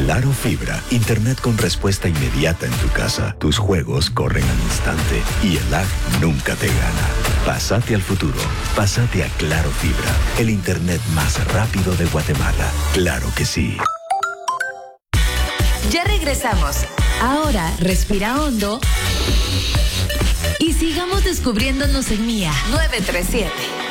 Claro Fibra, internet con respuesta inmediata en tu casa. Tus juegos corren al instante y el lag nunca te gana. Pásate al futuro. Pásate a Claro Fibra, el internet más rápido de Guatemala. Claro que sí. Ya regresamos. Ahora respira hondo y sigamos descubriéndonos en Mía 937.